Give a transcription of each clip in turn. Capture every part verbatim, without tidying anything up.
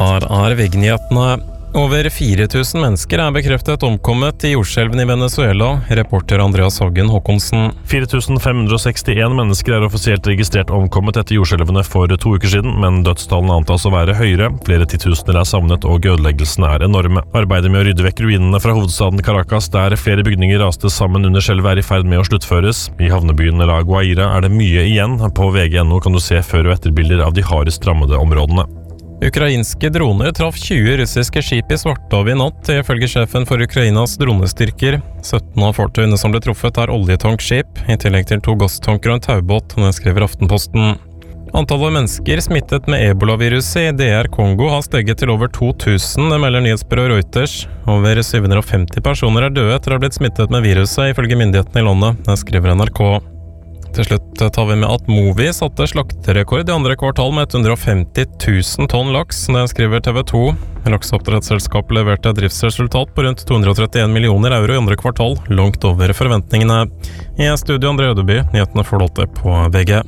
Her er V G-nyhetene. Over fire tusen mennesker er bekreftet omkommet i jordskjelven i Venezuela, reporter Andreas Haugen Håkonsen. fire tusen fem hundre sekstien mennesker er offisielt registrert omkommet etter jordskjelvene for to uker siden, men dødstallene antas å være høyere. Flere titusener er savnet og ødeleggelsene er enorme. Arbeidet med å rydde vekk ruinene fra hovedstaden Caracas, der flere bygninger raste sammen under skjelvet, er i ferd med å sluttføres. I havnebyen La Guaira er det mye igjen. På V G punktum N O kan du se før- og etterbilder av de hardest rammede områdene. Ukrainske droner traff tjue russiske skip i Svartehavet i natt, ifølge sjefen for Ukrainas dronestyrker. sytten av fartøyene som ble truffet er oljetankskip, i tillegg til to gasstanker og en taubåt, det skriver Aftenposten. Antallet mennesker smittet med ebola-viruset i D R Kongo har steget til over to tusen, det melder nyhetsbyrået Reuters. Over syv hundre og femti personer er døde etter å ha blitt smittet med viruset, ifølge myndighetene i landet, det skriver N R K. Til slutt tar vi med at Movi satte slakterekord i andre kvartal med hundre og femti tusen tonn laks, det skriver T V to. Lakseoppdrettsselskapet leverte et driftsresultat på rundt to hundre og trettien millioner euro i andre kvartal, langt over forventningene. I studio André Ødeby, nyhetene får du alltid på V G.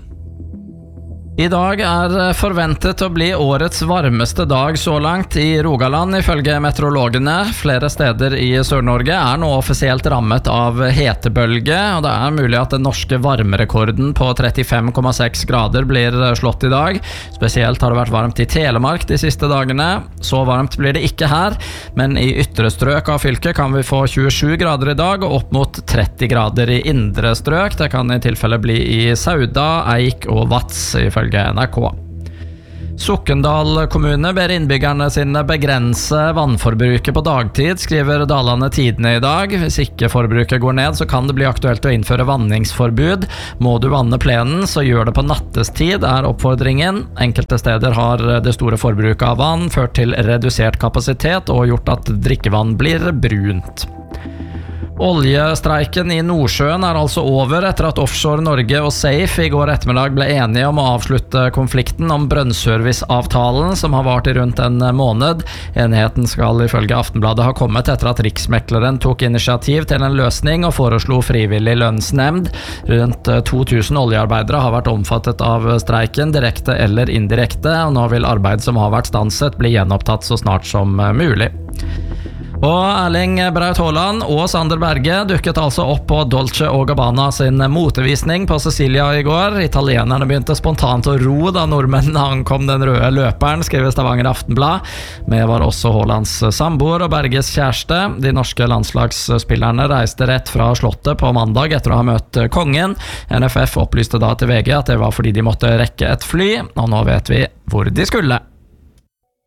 I dag er forventet å bli årets varmeste dag så langt i Rogaland, ifølge meteorologene. Flere steder i Sør-Norge er nå offisielt rammet av hetebølge, og det er mulig at den norske varmerekorden på trettifem komma seks grader blir slått i dag. Spesielt har det vært varmt i Telemark de siste dagene. Så varmt blir det ikke her, men i ytre strøk av fylket kan vi få tjuesju grader i dag, og opp mot tretti grader i indre strøk. Det kan i tilfelle bli i Sauda, Eik og Vats, ifølge N R K. Sokndal kommune ber innbyggerne sine begrense vannforbruket på dagtid, skriver Dalane Tidene i dag. Hvis ikke forbruket går ned, så kan det bli aktuelt å innføre vanningsforbud. Må du vanne plenen, så gjør det på nattestid, er oppfordringen. Enkelte steder har det store forbruket av vann ført til redusert kapasitet og gjort at drikkevann blir brunt. Oljestreiken i Nordsjøen er altså over etter at Offshore Norge og Safe i går ettermiddag ble enige om å avslutte konflikten om brønnservice-avtalen som har vart i rundt en måned. Enigheten skal ifølge Aftenbladet ha kommet etter at riksmekleren tok initiativ til en løsning og foreslo frivillig lønnsnemnd. Rundt to tusen oljearbeidere har vært omfattet av streiken, direkte eller indirekte, og nå vil arbeid som har vært stanset bli gjenopptatt så snart som mulig. Og Erling Braut Haaland og Sander Berge dukket altså opp på Dolce og Gabbana sin motevisning på Sicilia i går. Italienerne begynte spontant å ro da nordmennene ankom den røde løperen, skriver Stavanger Aftenblad. Med var også Haalands samboer og Berges kjæreste. De norske landslagsspillerne reiste rett fra slottet på mandag etter å ha møtt kongen. N F F opplyste da til V G at det var fordi de måtte rekke et fly, og nå vet vi hvor de skulle.